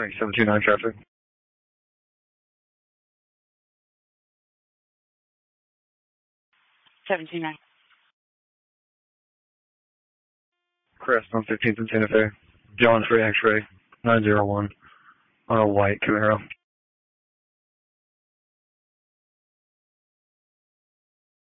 Frank 729 traffic. Crest on 15th and Santa Fe. John for X-ray 901 on a white Camaro.